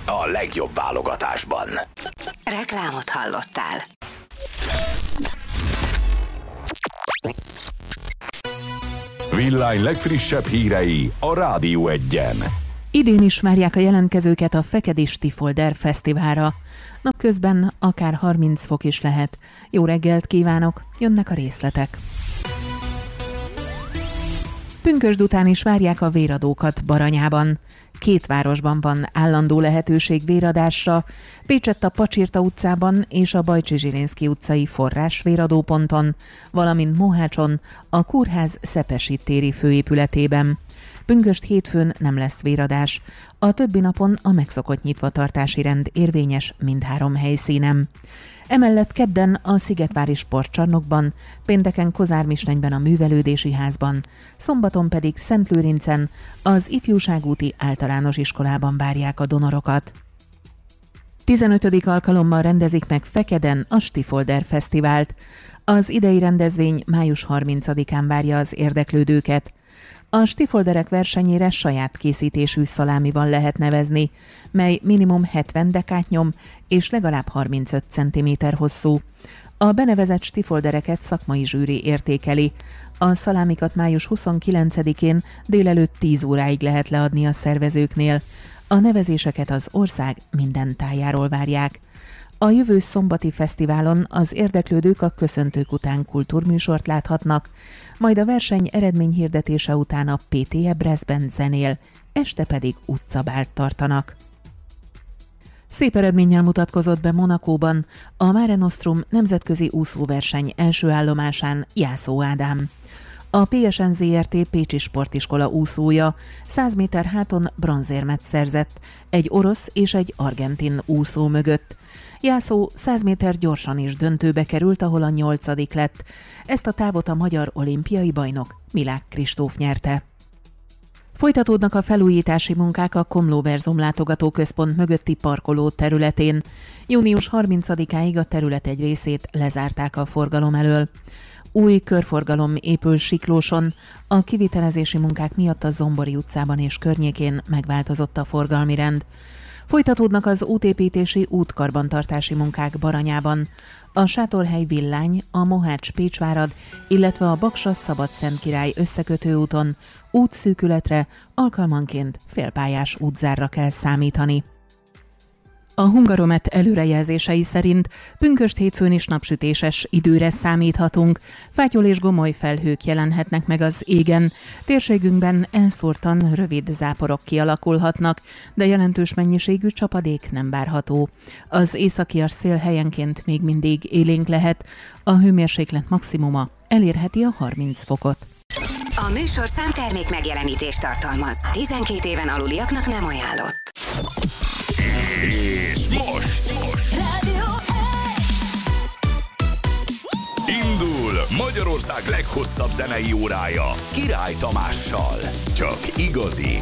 a legjobb válogatásban. Reklámot hallottál. Villány legfrissebb hírei a Rádió Egyen. Idén is várják a jelentkezőket a Fekedés-Tifolder Fesztiválra. Napközben akár 30 fok is lehet. Jó reggelt kívánok, jönnek a részletek. Pünkösd után is várják a véradókat Baranyában. 2 városban van állandó lehetőség véradásra, Pécsett a Pacsirta utcában és a Bajcsi Zsilinszky utcai forrás véradóponton, valamint Mohácson a kórház Szepesi téri főépületében. Pünkösd hétfőn nem lesz véradás, a többi napon a megszokott nyitvatartási rend érvényes mindhárom helyszínen. Emellett kedden a Szigetvári Sportcsarnokban, pénteken Kozármisnenyben a Művelődési Házban, szombaton pedig Szentlőrincen az Ifjúságúti Általános Iskolában várják a donorokat. 15. alkalommal rendezik meg Fekeden a Stifolder Fesztivált. Az idei rendezvény május 30-án várja az érdeklődőket. A stifolderek versenyére saját készítésű szalámival lehet nevezni, mely minimum 70 dekát nyom és legalább 35 cm hosszú. A benevezett stifoldereket szakmai zsűri értékeli. A szalámikat május 29-én délelőtt 10 óráig lehet leadni a szervezőknél. A nevezéseket az ország minden tájáról várják. A jövő szombati fesztiválon az érdeklődők a köszöntők után kultúrműsort láthatnak, majd a verseny eredményhirdetése után a PTE Brassband zenél, este pedig utcabált tartanak. Szép eredménnyel mutatkozott be Monacóban a Mare Nostrum nemzetközi úszóverseny első állomásán Jászó Ádám. A PSN Zrt. Pécsi Sportiskola úszója 100 méter háton bronzérmet szerzett, egy orosz és egy argentin úszó mögött. Jászó 100 méter gyorsan is döntőbe került, ahol a 8. lett. Ezt a távot a magyar olimpiai bajnok Milák Kristóf nyerte. Folytatódnak a felújítási munkák a Komló-Verzum látogatóközpont mögötti parkoló területén. Június 30-áig a terület egy részét lezárták a forgalom elől. Új körforgalom épül Siklóson, a kivitelezési munkák miatt a Zombori utcában és környékén megváltozott a forgalmi rend. Folytatódnak az útépítési útkarbantartási munkák Baranyában. A Sátorhely Villány, a Mohács-Pécsvárad, illetve a Baksa-Szabadszentkirály összekötő úton útszűkületre, alkalmanként félpályás útzárra kell számítani. A Hungaromet előrejelzései szerint pünkösd hétfőn is napsütéses időre számíthatunk. Fátyol és gomoly felhők jelenhetnek meg az égen. Térségünkben elszórtan rövid záporok kialakulhatnak, de jelentős mennyiségű csapadék nem várható. Az északias szél helyenként még mindig élénk lehet. A hőmérséklet maximuma elérheti a 30 fokot. A műsorszám termék megjelenítést tartalmaz. 12 éven aluliaknak nem ajánlott. És most Rádió indul Magyarország leghosszabb zenei órája Király Tamással. Csak igazi,